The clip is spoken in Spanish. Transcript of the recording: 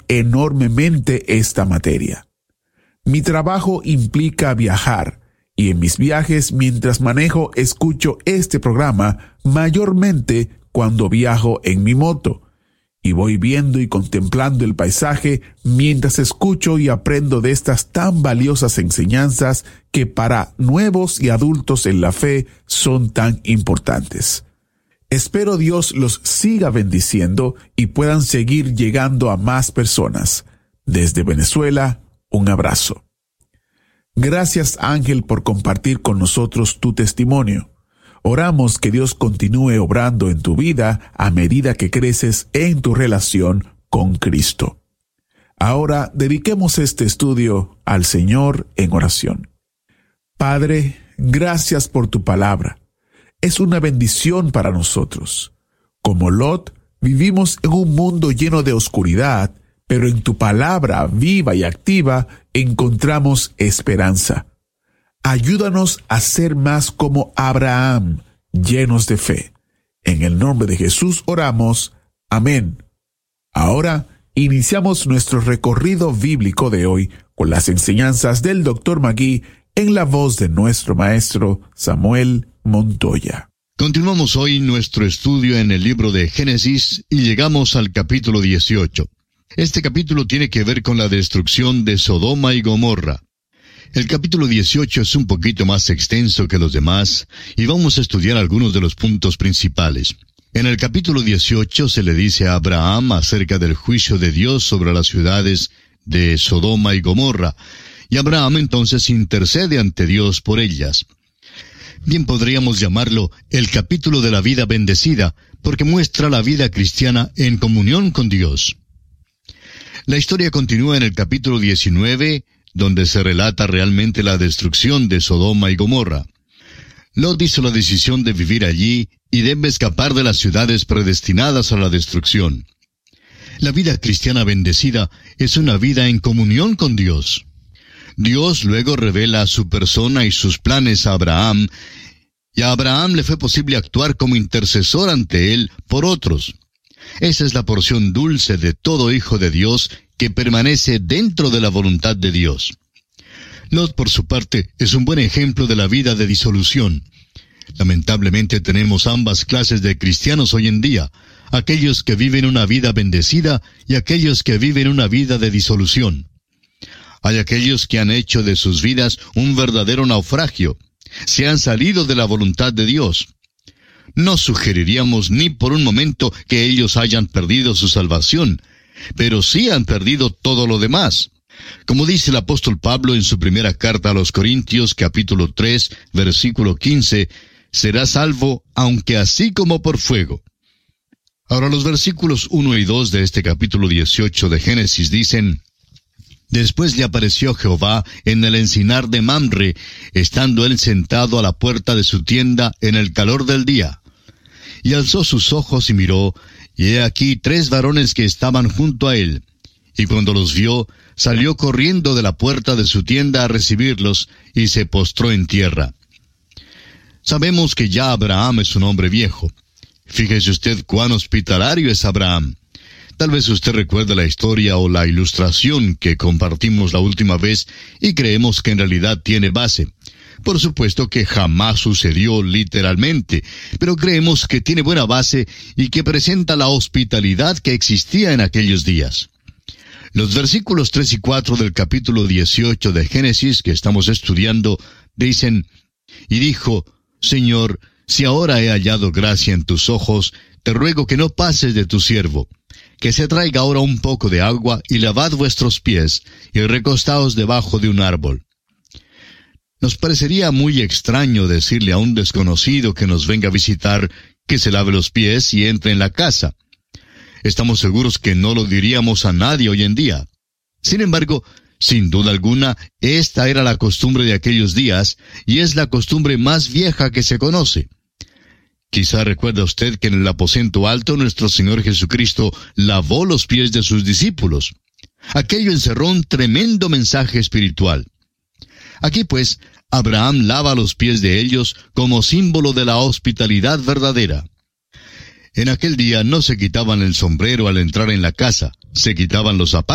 enormemente esta materia. Mi trabajo implica viajar, y en mis viajes mientras manejo escucho este programa mayormente cuando viajo en mi moto, y voy viendo y contemplando el paisaje mientras escucho y aprendo de estas tan valiosas enseñanzas que para nuevos y adultos en la fe son tan importantes. Espero Dios los siga bendiciendo y puedan seguir llegando a más personas. Desde Venezuela, un abrazo. Gracias, Ángel, por compartir con nosotros tu testimonio. Oramos que Dios continúe obrando en tu vida a medida que creces en tu relación con Cristo. Ahora dediquemos este estudio al Señor en oración. Padre, gracias por tu palabra. Es una bendición para nosotros. Como Lot, vivimos en un mundo lleno de oscuridad, pero en tu palabra viva y activa encontramos esperanza. Ayúdanos a ser más como Abraham, llenos de fe. En el nombre de Jesús oramos. Amén. Ahora iniciamos nuestro recorrido bíblico de hoy con las enseñanzas del Dr. Magui en la voz de nuestro maestro Samuel Montoya. Continuamos hoy nuestro estudio en el libro de Génesis y llegamos al capítulo 18. Este capítulo tiene que ver con la destrucción de Sodoma y Gomorra. El capítulo 18 es un poquito más extenso que los demás y vamos a estudiar algunos de los puntos principales. En el capítulo 18 se le dice a Abraham acerca del juicio de Dios sobre las ciudades de Sodoma y Gomorra, y Abraham entonces intercede ante Dios por ellas. Bien podríamos llamarlo el capítulo de la vida bendecida, porque muestra la vida cristiana en comunión con Dios. La historia continúa en el capítulo 19, donde se relata realmente la destrucción de Sodoma y Gomorra. Lot hizo la decisión de vivir allí y debe escapar de las ciudades predestinadas a la destrucción. La vida cristiana bendecida es una vida en comunión con Dios. Dios luego revela su persona y sus planes a Abraham, y a Abraham le fue posible actuar como intercesor ante él por otros. Esa es la porción dulce de todo hijo de Dios que permanece dentro de la voluntad de Dios. Lot, por su parte, es un buen ejemplo de la vida de disolución. Lamentablemente tenemos ambas clases de cristianos hoy en día, aquellos que viven una vida bendecida y aquellos que viven una vida de disolución. Hay aquellos que han hecho de sus vidas un verdadero naufragio, se han salido de la voluntad de Dios. No sugeriríamos ni por un momento que ellos hayan perdido su salvación, pero sí han perdido todo lo demás. Como dice el apóstol Pablo en su primera carta a los Corintios, capítulo 3, versículo 15, será salvo, aunque así como por fuego. Ahora los versículos 1 y 2 de este capítulo 18 de Génesis dicen: Después le apareció Jehová en el encinar de Mamre, estando él sentado a la puerta de su tienda en el calor del día. Y alzó sus ojos y miró, y he aquí 3 varones que estaban junto a él. Y cuando los vio, salió corriendo de la puerta de su tienda a recibirlos, y se postró en tierra. Sabemos que ya Abraham es un hombre viejo. Fíjese usted cuán hospitalario es Abraham. Tal vez usted recuerde la historia o la ilustración que compartimos la última vez y creemos que en realidad tiene base. Por supuesto que jamás sucedió literalmente, pero creemos que tiene buena base y que presenta la hospitalidad que existía en aquellos días. Los versículos 3 y 4 del capítulo 18 de Génesis que estamos estudiando dicen: Y dijo: Señor, si ahora he hallado gracia en tus ojos, te ruego que no pases de tu siervo. Que se traiga ahora un poco de agua y lavad vuestros pies, y recostaos debajo de un árbol. Nos parecería muy extraño decirle a un desconocido que nos venga a visitar que se lave los pies y entre en la casa. Estamos seguros que no lo diríamos a nadie hoy en día. Sin embargo, sin duda alguna, esta era la costumbre de aquellos días, y es la costumbre más vieja que se conoce. Quizá recuerda usted que en el aposento alto nuestro Señor Jesucristo lavó los pies de sus discípulos. Aquello encerró un tremendo mensaje espiritual. Aquí pues, Abraham lava los pies de ellos como símbolo de la hospitalidad verdadera. En aquel día no se quitaban el sombrero al entrar en la casa, se quitaban los zapatos